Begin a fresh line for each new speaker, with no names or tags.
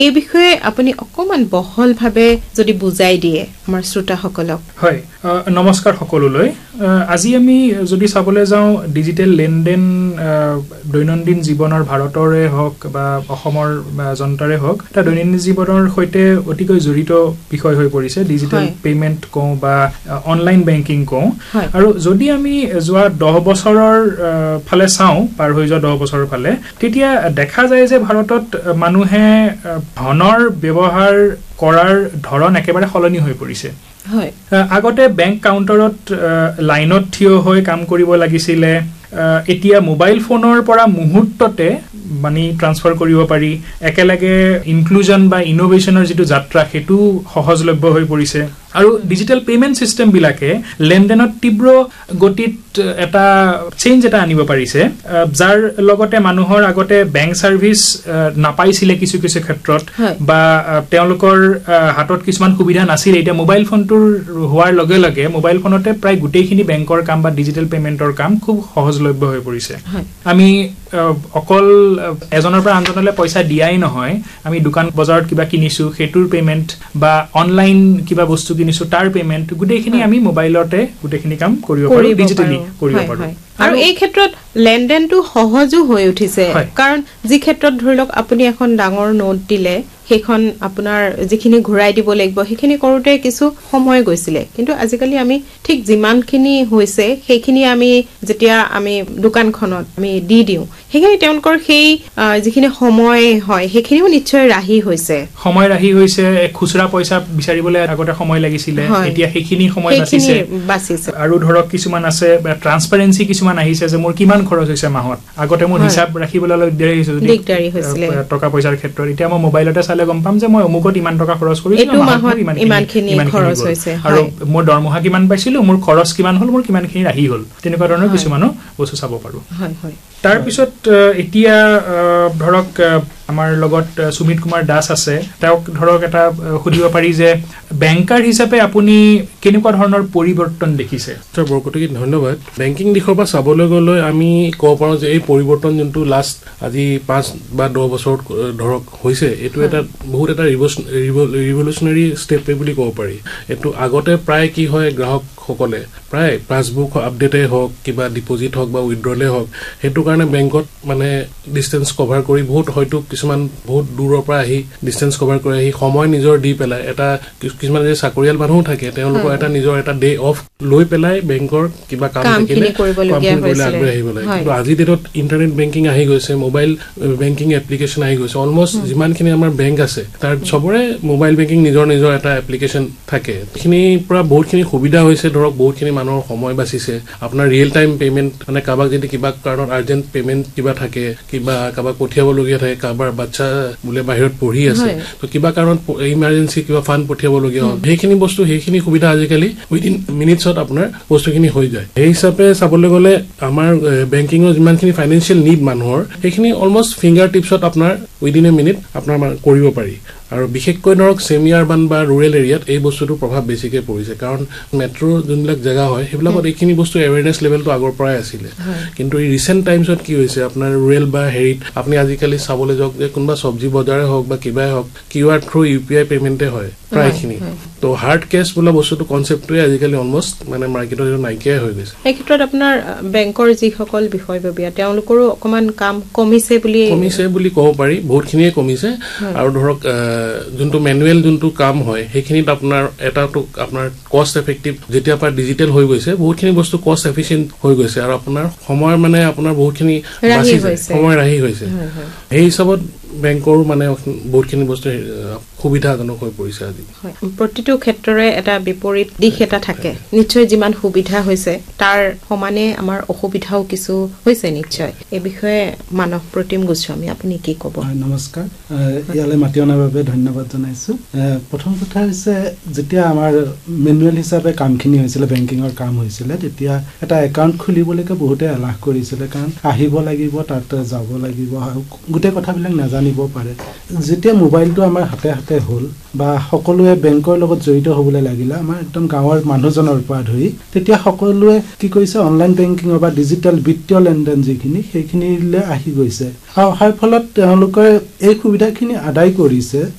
এই বিষয়ে আপুনি অকমান বহলভাৱে যদি বুজাই দিয়ে আমাৰ শ্ৰোতাসকলক।
হয়, নমস্কাৰ সকলোলৈ। আজি আমি যদি চাবলৈ যাওঁ ডিজিটেল লেনদেন দৈনন্দিন জীৱনৰ ভাৰতৰে হওক বা অসমৰ জনতাৰে হওক এটা দৈনন্দিন জীৱনৰ সৈতে অতিকৈ জড়িত বিষয় হৈ পৰিছে। ডিজিটেল পেমেন্ট কওঁ বা অনলাইন বেংকিং কওঁ। আৰু যদি আমি যোৱা 10 বছৰৰ ফালে চাওঁ, পাৰ হৈ যোৱা 10 বছৰৰ ফালে, তেতিয়া দেখা যায় যে ভাৰতত মানুহে ধনৰ ব্যৱহাৰ কৰাৰ ধৰণ একেবাৰে সলনি হৈ পৰিছে। আগতে বেংক কাউণ্টাৰত লাইনত থিয় হৈ কাম কৰিব লাগিছিলে। এতিয়া মোবাইল ফোনৰ পৰা মুহূৰ্ততে মানি ট্ৰান্সফাৰ কৰিব পাৰি। একেলগে ইনক্লুজন বা ইনোভেশ্যনৰ যিটো যাত্ৰা সেইটো সহজলভ্য হৈ পৰিছে। আৰু ডিজিটেল পেমেন্ট সিস্টেম বিলাকে লেনদেনত তীব্ৰ গতিত এটা চেঞ্জ এটা আনিব পাৰিছে, যাৰ লগতে মানুহৰ আগতে বেংক সাৰ্ভিস নাপাইছিলে কিছু কিছু ক্ষেত্ৰত বা তেওঁলোকৰ হাতত কিছুমান সুবিধা নাছিল। এতিয়া মোবাইল ফোনটোৰ হোৱাৰ লগে লগে মোবাইল ফোনতে প্ৰায় গোটেইখিনি বেংকৰ কাম বা ডিজিটেল পেমেন্টৰ কাম খুব সহজলভ্য হৈ পৰিছে। আমি অকল এজনৰ পৰা আনজনলৈ পইচা দিয়াই নহয়, আমি দোকান বজাৰত কিবা কিনিছো সেইটোৰ পেমেন্ট বা অনলাইন কিবা বস্তু কিনিছো তাৰ পেমেন্ট গোটেইখিনি আমি মোবাইলতে গোটেইখিনি কাম কৰিব পাৰো, ডিজিটেলি কৰিব পাৰো।
আৰু এই ক্ষেত্ৰত লেনদেনটো সহজো হৈ উঠিছে, কাৰণ যি ক্ষেত্ৰত ধৰি লওক আপুনি এখন ডাঙৰ নোট দিলে সেইখন আপোনাৰ যিখিনি ঘূৰাই দিব লাগিব সেইখিনি কৰোতে কিছু সময় গৈছিলে, কিন্তু আজিকালি আমি ঠিক যিমানখিনি হৈছে সেইখিনি আমি যেতিয়া আমি দোকানখনত আমি দি দিওঁ সেইখিনি তেওঁলোকৰ সেই যিখিনি সময় হয় সেইখিনিও নিশ্চয় ৰাহি হৈছে।
সময় ৰাহি হৈছে। খুচৰা পইচা বিচাৰিবলৈ আগতে সময় লাগিছিলে, এতিয়া সেইখিনি সময় বাচিছে। আৰু ধৰক কিছুমান আছে ট্ৰান্সপাৰেন্সি কিছুমান আহিছে যে মোৰ কিমান খৰচ হৈছে মাহত। আগতে মোৰ হিচাপ ৰাখিবলৈ দিগদাৰি হৈছিলে টকা পইচাৰ ক্ষেত্ৰত। এতিয়া মই মোবাইলতে চালে গম পাম যে মই অমুকত ইমান টকা খৰচ কৰিছো, ইমানখিনি খৰচ হৈছে, আৰু মোৰ দৰমহা কিমান পাইছিলো, মোৰ খৰচ কিমান হল, মোৰ কিমানখিনি ৰাহি হল। তেনেকুৱা ধৰণৰ কিছুমানো বস্তু চাব পাৰো। তাৰ পিছত এতিয়া ধৰক আমাৰ লগত সুমিত কুমাৰ দাস আছে, তেওঁক ধৰক এটা সুধিব পাৰি যে বেংকাৰ হিচাপে আপুনি কেনেকুৱা ধৰণৰ পৰিৱৰ্তন দেখিছে?
বৰকটকী ধন্যবাদ। বেংকিং দিশৰ পৰা চাবলৈ গ'লে আমি ক'ব পাৰোঁ যে এই পৰিৱৰ্তন যোনটো লাষ্ট আজি 5 বা 10 বছৰত ধৰক হৈছে, এইটো এটা বহুত এটা ৰিভলিউচনাৰী ষ্টেপ বুলি ক'ব পাৰি। এইটো আগতে প্ৰায় কি হয়, গ্ৰাহকসকলে প্ৰায় পাছবুক আপডেটেই হওক, কিবা ডিপজিট হওক বা উইথড্ৰলে হওক, সেইটো কাৰণে বেংকত মানে ডিষ্টেঞ্চ কভাৰ কৰি হয়তো কিছুমান বহুত দূৰৰ পৰা আহি ডিষ্টেঞ্চ কভাৰ কৰি আহি সময় নিজৰ দি পেলাই এটা কিছুমান যে চাকৰিয়াল মানুহ থাকে তেওঁলোকৰ এটা নিজৰ এটা ডে অফ লৈ পেলাই বেংকৰ কিবা কাম থাকিলে আগবাঢ়ি আহিব লাগে। কিন্তু আজিৰ ডেটত ইণ্টাৰনেট বেংকিং আহি গৈছে, মোবাইল বেংকিং এপ্লিকেশ্যন আহি গৈছে। অলমষ্ট যিমানখিনি আমাৰ বেংক আছে তাৰ চবৰে মোবাইল বেংকিং নিজৰ নিজৰ এটা এপ্লিকেশ্যন থাকে। সেইখিনিৰ পৰা বহুতখিনি সুবিধা হৈছে। ধৰক বহুতখিনি মানুহৰ সময় বাচিছে। আপোনাৰ ৰিয়েল টাইম পেমেণ্ট, মানে কাৰোবাক যদি কিবা কাৰণত আৰ্জেণ্ট পেমেণ্ট কিবা থাকে, কিবা কাৰোবাক পঠিয়াবলগীয়া থাকে, কাৰোবাৰ বাচ্চা বোলে বাহিৰত পঢ়ি আছে, তো কিবা কাৰণত ইমাৰ্জেঞ্চি কিবা ফাণ্ড পঠিয়াবলগীয়া হ'ল, সেইখিনি সুবিধা আজিকালি উইদিন মিনিটছত আপোনাৰ বস্তুখিনি হৈ যায়। সেই হিচাপে চাবলৈ গ'লে আমাৰ বেংকিঙৰ যিমানখিনি ফাইনেন্সিয়েল নিড মানুহৰ সেইখিনি অলমষ্ট ফিংগাৰ টিপছত আপোনাৰ উইদিন এ মিনিট আপোনাৰ কৰিব পাৰি। আৰু বিশেষকৈ ধৰক ছেমি আৰবান বা ৰুৰেল এৰিয়াত এই বস্তুটোৰ প্ৰভাৱ বেছিকৈ পৰিছে, কাৰণ মেট্ৰ' যোনবিলাক জেগা হয় সেইবিলাকত এইখিনি বস্তু এৱেৰনেছ লেভেলটো আগৰ পৰাই আছিলে। কিন্তু এই ৰিচেণ্ট টাইমছত কি হৈছে, আপোনাৰ ৰুৰেল বা হেৰিত আপুনি আজিকালি চাবলৈ যাওক যে কোনোবা চব্জি বজাৰে হওক বা কিবাই হওক QR থ্ৰু UPI পেমেণ্টে হয় প্ৰায়খিনি। তো হাৰ্ড কেছ বোলা বস্তুটো কনচেপ্টটোৱে আজিকালি অলমষ্ট মানে মাৰ্কেটত নাইকিয়াই হৈ গৈছে।
এই ক্ষেত্ৰত আপোনাৰ বেংকৰ যিসকল বিষয়ববীয়া তেওঁলোকৰো অকমান কাম কমিছে বুলি
ক'ব পাৰি। বহুতখিনিয়ে কমিছে। আৰু ধৰক যোনটো মেনুৱেল যোনটো কাম হয় সেইখিনিত আপোনাৰ এটাটো আপোনাৰ কষ্ট এফেক্টিভ যেতিয়াৰ পৰা ডিজিটেল হৈ গৈছে বহুতখিনি বস্তু কষ্ট এফিচিয়েণ্ট হৈ গৈছে, আৰু আপোনাৰ সময় মানে আপোনাৰ বহুতখিনি সময় ৰাহি হৈছে। সেই হিচাপত বেংকৰো মানে বহুতখিনি বস্তু সুবিধাজনক হৈ পৰিছে আজি।
প্ৰতিটো ক্ষেত্ৰৰে এটা বিপৰীত দিশ এটা থাকে। নিশ্চয় যিমান সুবিধা হৈছে তাৰ সমানে আমাৰ অসুবিধাও কিছু হৈছে নিশ্চয়। এই বিষয়ে মানৱ প্ৰতিম গোস্বামী আপুনি কি ক'ব?
নমস্কাৰ, ইয়ালৈ মাতি অনাৰ বাবে ধন্যবাদ জনাইছোঁ। প্ৰথম কথা হৈছে, যেতিয়া আমাৰ মেনুৱেল হিচাপে কামখিনি হৈছিলে, বেংকিঙৰ কাম হৈছিলে, তেতিয়া এটা একাউণ্ট খুলিবলৈকে বহুতে এলাহ কৰিছিলে, কাৰণ আহিব লাগিব, তাত যাব লাগিব, গোটেই কথাবিলাক নাজানিব পাৰে। যেতিয়া মোবাইলটো আমাৰ হাতে হাতে হ'ল বা সকলোৱে বেংকৰ লগত জড়িত হ'বলৈ লাগিলে, আমাৰ একদম গাঁৱৰ মানুহজনৰ পৰা ধৰি, তেতিয়া সকলোৱে কি কৰিছে, অনলাইন বেংকিঙৰ বা ডিজিটেল বিত্তীয় লেনদেন যিখিনি সেইখিনিলৈ আহি গৈছে। আৰু অহাৰ ফলত তেওঁলোকে এই সুবিধাখিনি আদায় কৰিছে।